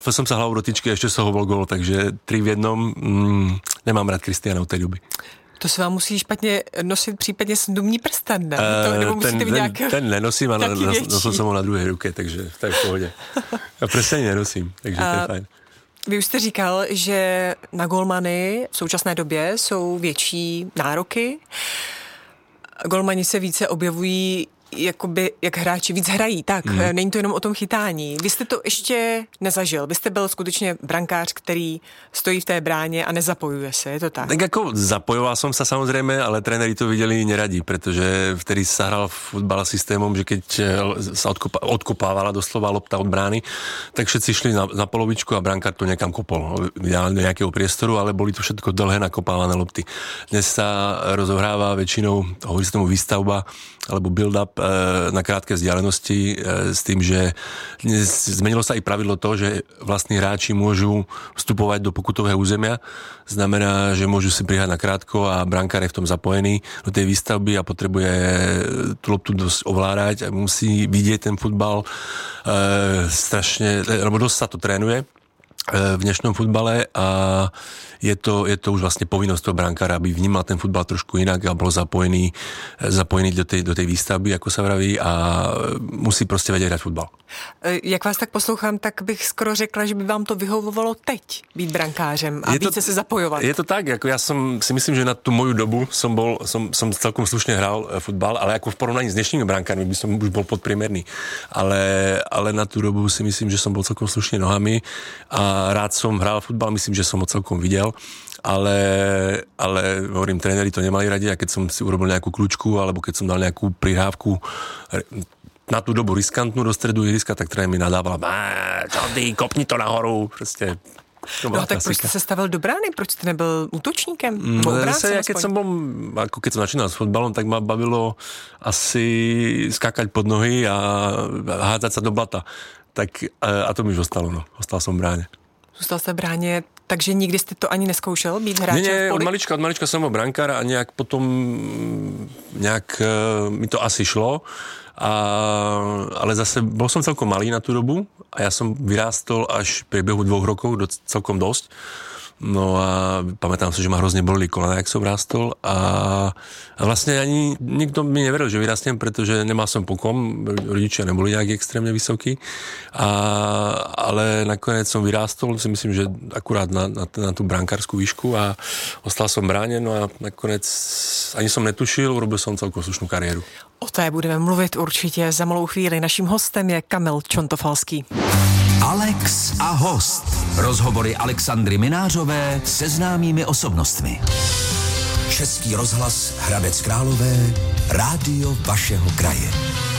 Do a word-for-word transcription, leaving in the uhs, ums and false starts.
Som sa hlavou do tyčky, ešte z toho bol gól, takže tri v jednom. Mm, nemám rád Kristiána od tej doby. To se vám musí špatně nosit případně snubní prsten, ne? Uh, to, nebo ten, ten, nějaký... ten nenosím, ale nosil som ho na druhé ruke, takže to je v pohodě. A prsten nenosím, takže uh, to je fajn. Vy už jste říkal, že na golmany v současné době jsou větší nároky. Golmani se více objevují jakoby, jak hráči víc hrají, tak mm. není to jenom o tom chytání. Vy jste to ještě nezažil, vy jste byl skutečně brankář, který stojí v té bráně a nezapojuje se, je to tak? Tak jako zapojoval som sa samozrejme, ale tréneri to videli neradi, pretože vtedy sa hral futbal systémom, že keď sa odkopa, odkopávala doslova lopta od brány, tak všetci šli na, na polovičku a brankár to niekam kopol, ideálne do nejakého priestoru, ale boli to všetko dlhé nakopávané lopty. Dnes sa rozohráva väčšinou, hovorí sa tomu výstavba, alebo build-up na krátke vzdialenosti s tým, že zmenilo sa i pravidlo to, že vlastní hráči môžu vstupovať do pokutového územia. Znamená, že môžu si prihať na krátko a brankár je v tom zapojený do tej výstavby a potrebuje tú loptu dosť ovládať a musí vidieť ten futbal e, strašne, alebo dosť sa to trénuje v dnešnom futbale a je to, je to už vlastne povinnosť toho brankára, aby vnímal ten futbal trošku inak a bol zapojený, zapojený do tej, do tej výstavby, ako sa vraví, a musí proste vedieť hrať futbal. Jak vás tak poslouchám, tak bych skoro řekla, že by vám to vyhovovalo teď být brankářem a je více to, se zapojovat. Je to tak, ako ja som si myslím, že na tú moju dobu som bol, som, som celkom slušne hral futbal, ale ako v porovnaní s dnešnými brankármi by som už bol podpriemerný. Ale, ale na tú dobu si myslím, že som bol celkom slušne nohami a rád som hral futbal, myslím, že som ho celkom videl. Ale, ale hovorím, tréneri to nemali radi a keď som si urobil nejakú kľúčku alebo keď som dal nejakú prihrávku na tú dobu riskantnú do stredu ihriska, tak tréner mi nadával, čo ty, kopni to nahoru, proste. No a tak proč jste se stavil do brány? Proč jste nebyl útočníkem? No, zase, ja, keď som bol, ako keď som začínal s fotbalom, tak ma bavilo asi skákať pod nohy a hádzať sa do blata. Tak, a to mi už ostalo, no. Ostal som v bráne. Zůstal jste v bráně, takže nikdy jste to ani neskoušel být hráčem? Nie, nie, v poli? od malička, od malička som bol brankár a nejak potom nejak mi to asi šlo. A, ale zase bol som celkom malý na tú dobu a ja som vyrástol až v priebehu dvoch rokov do, celkom dosť. No a pamätám si, že ma hrozne bolili kolena, jak som rástol a, a vlastne ani nikto mi neveril, že vyrastiem, pretože nemal som pokom, rodičia neboli nejak extrémne vysokí, a, ale nakoniec som vyrástol, si myslím, že akurát na, na, na tú brankárskú výšku a ostal som bráne, no a nakoniec ani som netušil, urobil som celkom slušnú kariéru. O té budeme mluvit určitě za malou chvíli. Naším hostem je Kamil Čontofalský. Alex a host. Rozhovory Alexandry Minářové se známými osobnostmi. Český rozhlas Hradec Králové, rádio vašeho kraje.